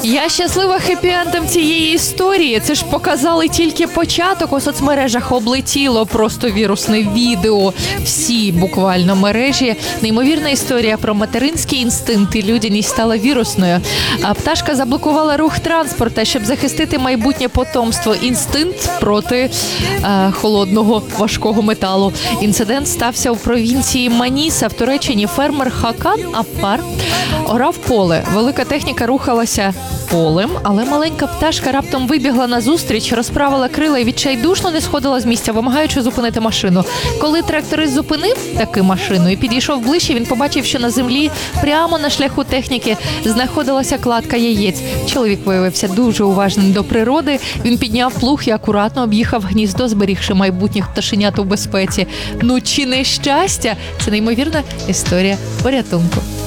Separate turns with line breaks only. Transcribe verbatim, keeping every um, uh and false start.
Я щаслива хеппі-ендом цієї історії. Це ж показали тільки початок. У соцмережах облетіло просто вірусне відео. Всі буквально мережі. Неймовірна історія про материнський інстинкт і людяність стала вірусною. А пташка заблокувала рух транспорта, щоб захистити майбутнє потомство. Інстинкт проти е, холодного важкого металу. Інцидент стався у провінції Маніса в Туреччині. Фермер Хакан Аппар орав поле. Велика техніка рухалася полем, але маленька пташка раптом вибігла назустріч, розправила крила і відчайдушно не сходила з місця, вимагаючи зупинити машину. Коли тракторист зупинив таки машину і підійшов ближче, він побачив, що на землі прямо на шляху техніки знаходилася кладка яєць. Чоловік виявився дуже уважним до природи. Він підняв плуг і акуратно об'їхав гніздо, зберігши майбутніх пташенят у безпеці. Ну чи не щастя? Це неймовірна історія порятунку.